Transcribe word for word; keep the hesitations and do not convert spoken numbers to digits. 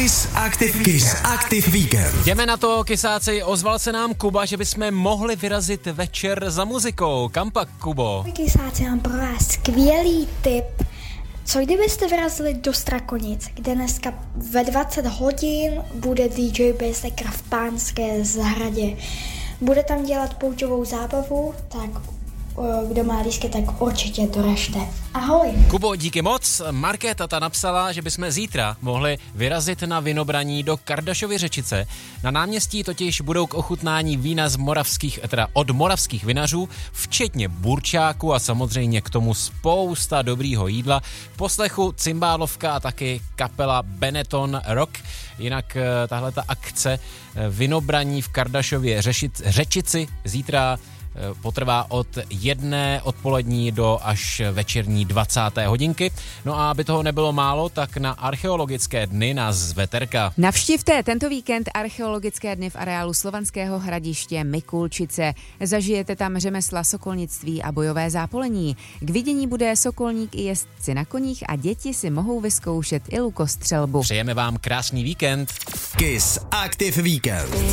Kiss Active, Kiss Active Weekend. Jdeme na to, kysáci. Ozval se nám Kuba, že bychom mohli vyrazit večer za muzikou. Kam pak, Kubo? Kysáci, mám pro vás skvělý tip. Co kdybyste vyrazili do Strakonic, kde dneska ve dvacet hodin bude D J Bezekra v Pánské zahradě. Bude tam dělat pouťovou zábavu, tak kdo má lístky, tak určitě doražte. Ahoj. Kubo, díky moc. Markéta ta napsala, že bychom zítra mohli vyrazit na vinobraní do Kardašovy Řečice. Na náměstí totiž budou k ochutnání vína z moravských, teda od moravských vinařů, včetně burčáku a samozřejmě k tomu spousta dobrýho jídla. V poslechu cymbálovka a taky kapela Benetton Rock. Jinak tahle ta akce vinobraní v Kardašově Řečici zítra potrvá od jedné odpolední do až večerní dvacáté hodinky. No a aby toho nebylo málo, tak na archeologické dny nás zve Terka. Navštivte tento víkend archeologické dny v areálu Slovanského hradiště Mikulčice. Zažijete tam řemesla sokolnictví a bojové zápolení. K vidění bude sokolník i jezdci na koních a děti si mohou vyzkoušet i lukostřelbu. Přejeme vám krásný víkend. Kiss Active Weekend.